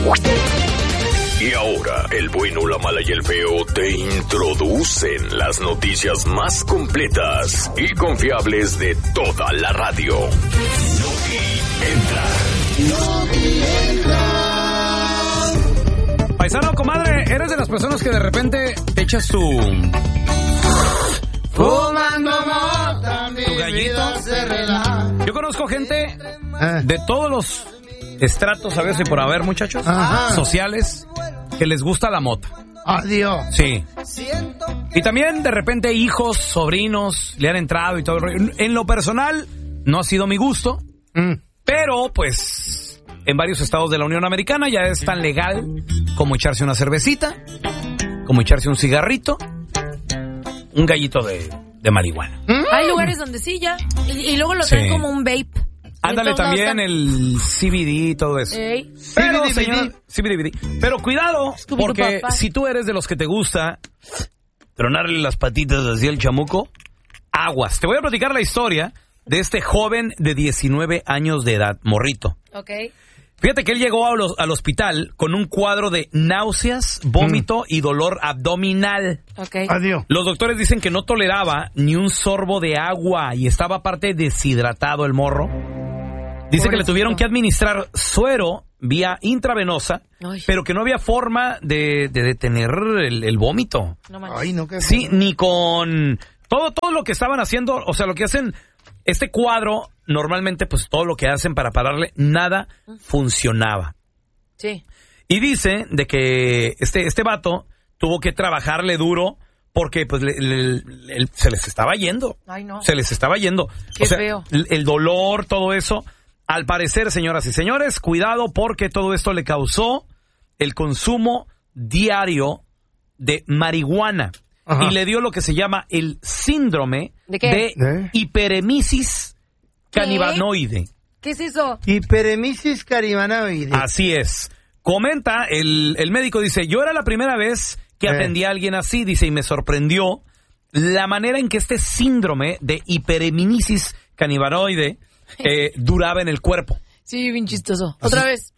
Y ahora, el bueno, la mala y el feo te introducen las noticias más completas y confiables de toda la radio. Entra. Paisano, comadre, ¿eres de las personas que de repente te echas tu gallito? Yo conozco gente de todos los estratos, a ver si por haber, muchachos, sociales, que les gusta la mota. Adiós. Sí. Y también de repente hijos, sobrinos le han entrado y todo el rollo. En lo personal no ha sido mi gusto, pero pues en varios estados de la Unión Americana ya es tan legal como echarse una cervecita, como echarse un cigarrito, un gallito de marihuana. Hay lugares donde sí ya, y luego lo traen como un vape. Ándale, también el CBD y todo eso. Pero, señor, CBD. Pero cuidado, porque si tú eres de los que te gusta tronarle las patitas hacia el chamuco, aguas. Te voy a platicar la historia de este joven de 19 años de edad, morrito. Ok. Fíjate que él llegó al hospital con un cuadro de náuseas, vómito y dolor abdominal. Okay. Adiós. Los doctores dicen que no toleraba ni un sorbo de agua y estaba aparte deshidratado el morro. Dice que le tuvieron que administrar suero vía intravenosa, pero que no había forma de detener el vómito. No Ay, no, qué sí, ni con todo lo que estaban haciendo, o sea, lo que hacen, este cuadro, normalmente, pues todo lo que hacen para pararle, nada funcionaba. Sí. Y dice de que este vato tuvo que trabajarle duro porque pues se les estaba yendo. Ay, no. Se les estaba yendo. Qué feo. El dolor, todo eso. Al parecer, señoras y señores, cuidado porque todo esto le causó el consumo diario de marihuana. Ajá. Y le dio lo que se llama el síndrome de hiperemesis canibanoide. ¿Qué es eso? Hiperemesis canibanoide. Así es. Comenta, el médico dice, yo era la primera vez que atendí a alguien así, dice, y me sorprendió la manera en que este síndrome de hiperemesis canibanoide duraba en el cuerpo. Sí, bien chistoso. ¿Otra vez?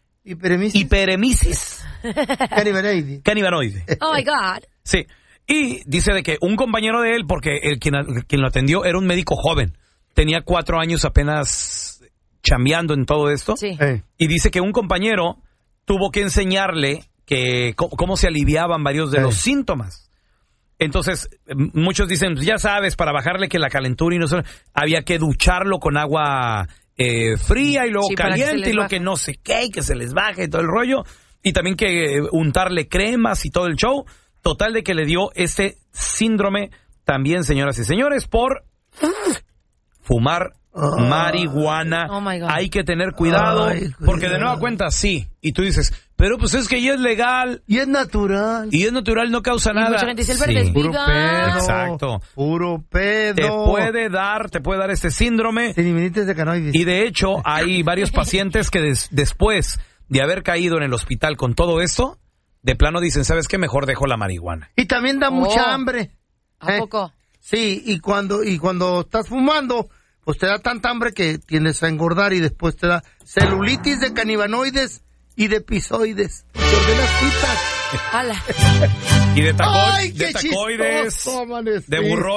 Hiperemesis canibanoide. Oh, my God. Sí. Y dice de que un compañero de él, porque quien lo atendió era un médico joven, tenía 4 años apenas chambeando en todo esto. Sí. Y dice que un compañero tuvo que enseñarle que cómo se aliviaban varios de los síntomas. Entonces, muchos dicen, ya sabes, para bajarle que la calentura y no sé, había que ducharlo con agua fría y luego caliente y lo que no sé qué, y que se les baje y todo el rollo. Y también que untarle cremas y todo el show. Total de que le dio este síndrome también, señoras y señores, por fumar marihuana. Oh my God. Hay que tener cuidado, porque de nueva cuenta sí. Y tú dices, pero pues es que ya es legal. Y es natural. Y es natural, no causa nada. Mucha gente dice el verde es Puro vida. pedo. Exacto. Puro pedo. Te puede dar este síndrome. Tendinitis de canoides. Y de hecho, hay varios pacientes que después de haber caído en el hospital con todo esto, de plano dicen, ¿sabes qué? Mejor dejo la marihuana. Y también da mucha hambre. ¿A poco? Sí, y cuando estás fumando, pues te da tanta hambre que tiendes a engordar y después te da celulitis de canibanoides y de episoides. Te ordenas citas. ¡Hala! Y de ¡Ay, qué tacoides, chistoso amanecí! de burro.